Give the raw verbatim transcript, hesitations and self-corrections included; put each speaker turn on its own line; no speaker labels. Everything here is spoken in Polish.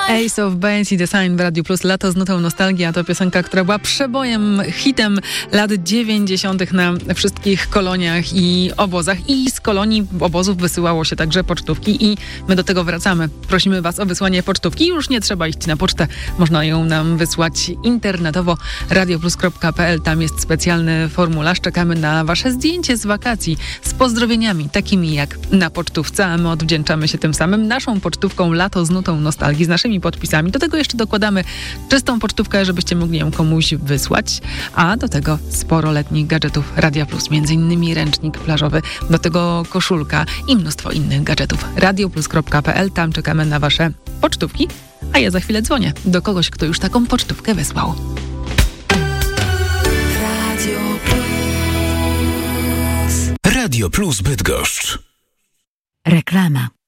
Ace of Base i Design w Radiu Plus. Lato z nutą nostalgii, a to piosenka, która była przebojem, hitem lat dziewięćdziesiątych na wszystkich koloniach i obozach. I z kolonii obozów wysyłało się także pocztówki i my do tego wracamy. Prosimy was o wysłanie pocztówki. Już nie trzeba iść na pocztę. Można ją nam wysłać internetowo radioplus kropka pe el. Tam jest specjalny formularz. Czekamy na wasze zdjęcie z wakacji z pozdrowieniami, takimi jak na pocztówce, a my odwdzięczamy się tym samym naszą pocztówką Lato z nutą nostalgii, z naszymi podpisami. Do tego jeszcze dokładamy czystą pocztówkę, żebyście mogli ją komuś wysłać, a do tego sporo letnich gadżetów Radia Plus, między innymi ręcznik plażowy, do tego koszulka i mnóstwo innych gadżetów. radioplus kropka pe el, tam czekamy na wasze pocztówki, a ja za chwilę dzwonię do kogoś, kto już taką pocztówkę wysłał.
Radio Plus.
Radio Plus Bydgoszcz.
Reklama.